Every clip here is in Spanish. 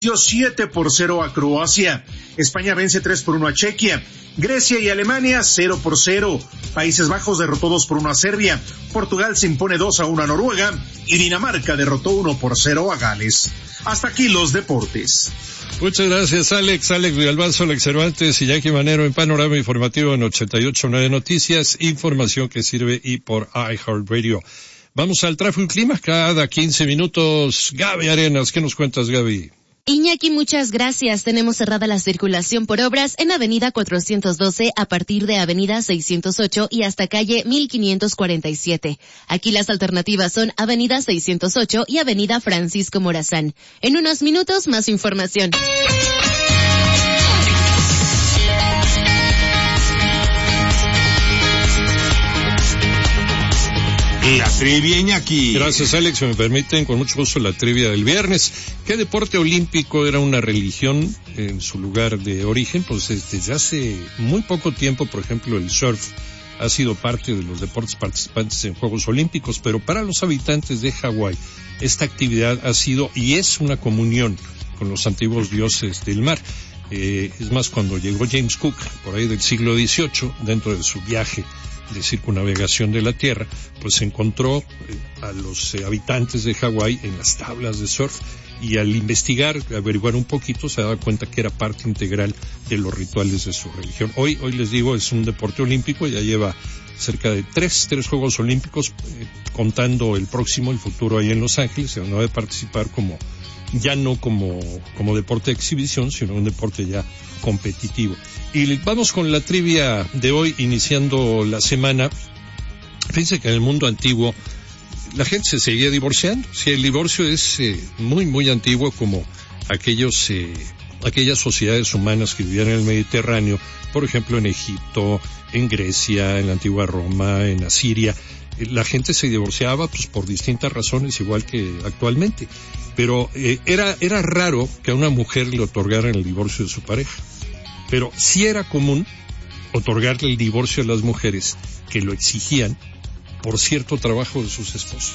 7-0 a Croacia. España vence 3-1 a Chequia. Grecia y Alemania 0-0. Países Bajos derrotó 2-1 a Serbia. Portugal se impone 2-1 a Noruega. Y Dinamarca derrotó 1-0 a Gales. Hasta aquí los deportes. Muchas gracias, Alex Villalbazo, Alex Cervantes y Jackie Manero en Panorama Informativo en 88.9 Noticias, información que sirve y por iHeartRadio. Vamos al tráfico y clima cada 15 minutos. Gaby Arenas, ¿qué nos cuentas, Gaby? Iñaki, muchas gracias. Tenemos cerrada la circulación por obras en Avenida 412 a partir de Avenida 608 y hasta calle 1547. Aquí las alternativas son Avenida 608 y Avenida Francisco Morazán. En unos minutos, más información. La trivia, Iñaki. Gracias, Alex. Me permiten, con mucho gusto, la trivia del viernes. ¿Qué deporte olímpico era una religión en su lugar de origen? Pues desde hace muy poco tiempo, por ejemplo, el surf ha sido parte de los deportes participantes en Juegos Olímpicos, pero para los habitantes de Hawái, esta actividad ha sido y es una comunión con los antiguos dioses del mar. Es más, cuando llegó James Cook, por ahí del siglo XVIII, dentro de su viaje de circunnavegación de la Tierra, pues encontró a los habitantes de Hawái en las tablas de surf y al investigar, averiguar un poquito, se daba cuenta que era parte integral de los rituales de su religión. Hoy les digo, es un deporte olímpico, ya lleva cerca de tres Juegos Olímpicos, contando el futuro ahí en Los Ángeles, donde va a participar ya no como deporte de exhibición, sino un deporte ya competitivo. Y vamos con la trivia de hoy, iniciando la semana. Fíjense que en el mundo antiguo la gente se seguía divorciando. Si el divorcio es muy, muy antiguo, como aquellas sociedades humanas que vivían en el Mediterráneo, por ejemplo en Egipto, en Grecia, en la antigua Roma, en Asiria, la gente se divorciaba pues por distintas razones, igual que actualmente. Pero era raro que a una mujer le otorgaran el divorcio de su pareja. Pero sí era común otorgarle el divorcio a las mujeres que lo exigían por cierto trabajo de sus esposos.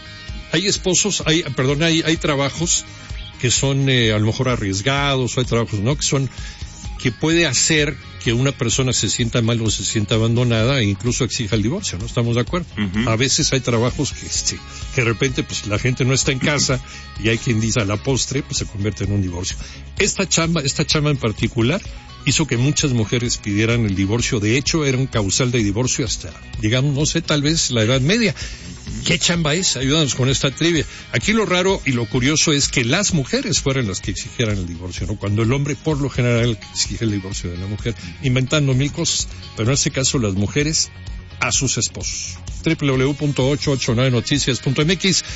Hay trabajos que son a lo mejor arriesgados, o hay trabajos que puede hacer que una persona se sienta mal o se sienta abandonada e incluso exija el divorcio, ¿no? ¿Estamos de acuerdo? Uh-huh. A veces hay trabajos que de repente pues la gente no está en casa y hay quien dice a la postre pues se convierte en un divorcio. Esta chamba en particular hizo que muchas mujeres pidieran el divorcio. De hecho, era un causal de divorcio hasta, digamos, no sé, tal vez la Edad Media. ¿Qué chamba es? Ayúdanos con esta trivia. Aquí lo raro y lo curioso es que las mujeres fueran las que exigieran el divorcio, ¿no? Cuando el hombre, por lo general, exige el divorcio de la mujer, inventando mil cosas. Pero en este caso, las mujeres a sus esposos. www.889noticias.mx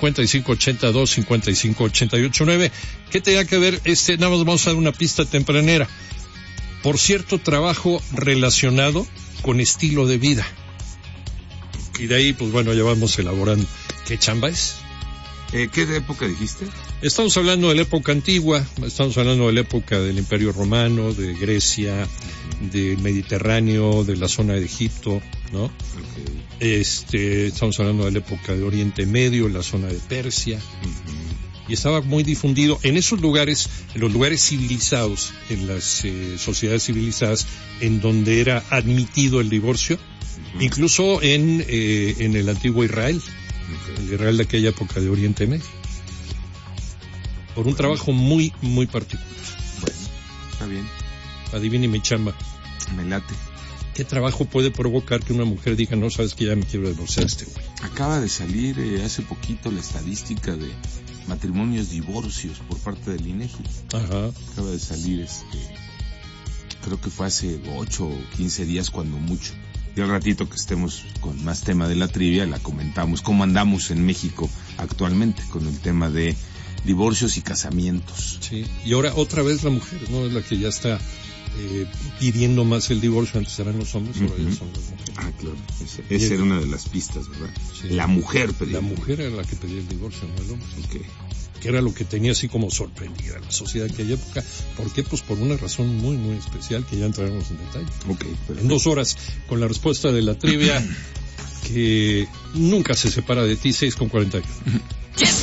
5582-55889. ¿Qué tenía que ver nada más vamos a dar una pista tempranera? Por cierto trabajo relacionado con estilo de vida. Y de ahí, pues bueno, ya vamos elaborando. ¿Qué chamba es? ¿Qué de época dijiste? Estamos hablando de la época antigua, estamos hablando de la época del Imperio Romano, de Grecia, del Mediterráneo, de la zona de Egipto, ¿no? Okay. Estamos hablando de la época de Oriente Medio, la zona de Persia. Uh-huh. Y estaba muy difundido en esos lugares, en los lugares civilizados, en las sociedades civilizadas, en donde era admitido el divorcio, uh-huh. Incluso en el antiguo Israel, okay. El Israel de aquella época de Oriente Medio, por un trabajo muy, muy particular. Bueno, está bien. Adivine mi chamba. Me late. ¿Qué trabajo puede provocar que una mujer diga, no, sabes que ya me quiero divorciar güey? Acaba de salir hace poquito la estadística de matrimonios, divorcios por parte del INEGI. Ajá. Acaba de salir, creo que fue hace 8 o 15 días cuando mucho. Y al ratito que estemos con más tema de la trivia, la comentamos, cómo andamos en México actualmente con el tema de divorcios y casamientos. Sí, y ahora otra vez la mujer, ¿no? Es la que ya está pidiendo más el divorcio. Antes eran los hombres, ahora ya son las mujeres. Ah, claro, esa era una de las pistas, ¿verdad? Sí. La mujer pedía. La mujer era la que pedía el divorcio, no el hombre. Okay. Que era lo que tenía así como sorprendida a la sociedad de aquella época. ¿Por qué? Pues por una razón muy, muy especial que ya entraremos en detalle. Okay, en 2 horas, con la respuesta de la trivia que nunca se separa de ti, 6:41.